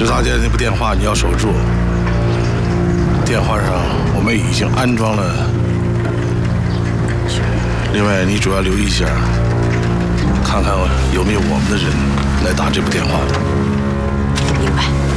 食杂店那部电话你要守住，电话上我们已经安装了。另外，你主要留意一下，看看有没有我们的人来打这部电话的。 明白。